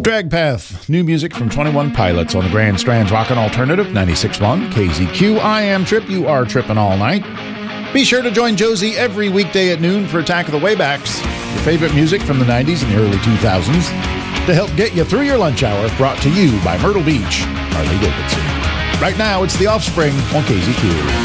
Dragpath, new music from 21 Pilots on the Grand Strands Rockin' Alternative 96.1 KZQ. I am Trip, you are tripping all night. Be sure to join Josie every weekday at noon for Attack of the Waybacks, your favorite music from the 90s and the early 2000s, to help get you through your lunch hour, brought to you by Myrtle Beach, Harley Davidson. Right now, it's The Offspring on KZQ.